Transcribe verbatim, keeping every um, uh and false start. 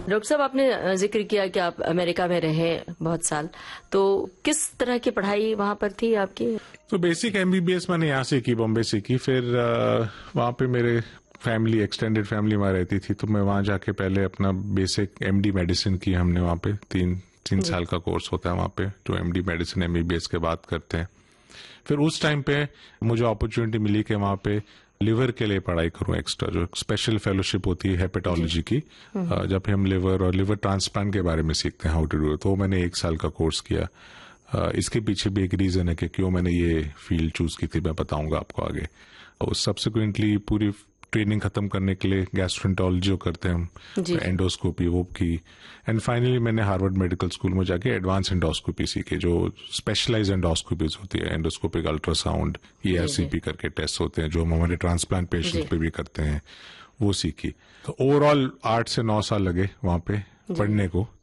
Doctor साहब, आपने जिक्र किया कि आप अमेरिका में रहे बहुत साल, तो किस तरह की पढ़ाई वहां पर थी आपकी? तो बेसिक एमबीबीएस मैंने यहाँ से की, बॉम्बे से की। फिर वहाँ पे मेरे फैमिली, एक्सटेंडेड फैमिली वहाँ रहती थी, तो मैं वहाँ जाके पहले अपना बेसिक एमडी मेडिसिन की हमने वहाँ पे। तीन तीन साल का कोर्स होता है वहाँ पे, जो एमडी मेडिसिन एमबीबीएस के बाद करते हैं। फिर उस टाइम पे मुझे अपॉर्चुनिटी मिली कि वहाँ पे लिवर के लिए पढ़ाई करूं एक्स्ट्रा, जो स्पेशल फेलोशिप होती है हेपेटोलॉजी की, जब हम लिवर और लिवर ट्रांसप्लांट के बारे में सीखते हैं, हाउ टू डू इट। तो मैंने एक साल का कोर्स किया। इसके पीछे भी एक रीजन है कि क्यों मैंने ये फील्ड चूज की थी, मैं बताऊंगा आपको आगे। और सब्सिक्वेंटली पूरी ट्रेनिंग खत्म करने के लिए गैस्ट्रोएंटरोलॉजी जो करते हैं हम, एंडोस्कोपी वो की। एंड फाइनली मैंने हार्वर्ड मेडिकल स्कूल में जाके एडवांस एंडोस्कोपी सीखी, जो स्पेशलाइज एंडोस्कोपीज होती है, एंडोस्कोपिक अल्ट्रासाउंड, ईआरसीपी करके टेस्ट होते हैं, जो हम हमारे ट्रांसप्लांट पेशेंट पे भी करते हैं, वो सीखी। तो ओवरऑल आठ से नौ साल लगे वहां पे पढ़ने को।